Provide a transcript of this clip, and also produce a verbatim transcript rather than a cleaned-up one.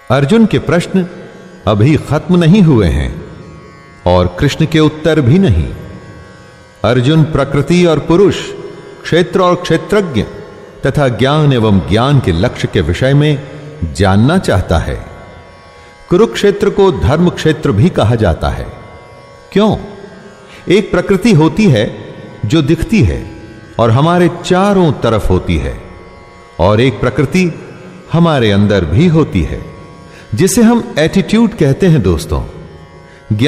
अर्जुन के प्रश्न अभी खत्म नहीं हुए हैं और कृष्ण के उत्तर भी नहीं। अर्जुन प्रकृति और पुरुष, क्षेत्र और क्षेत्रज्ञ तथा ज्ञान एवं ज्ञान के लक्ष्य के विषय में जानना चाहता है। कुरुक्षेत्र को धर्म क्षेत्र भी कहा जाता है। क्यों? एक प्रकृति होती है जो दिखती है और हमारे चारों तरफ होती है, और एक प्रकृति हमारे अंदर भी होती है जिसे हम एटीट्यूड कहते हैं दोस्तों।